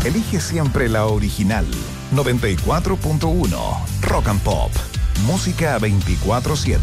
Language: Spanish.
Elige siempre la original. 94.1 Rock and Pop. Música 24/7.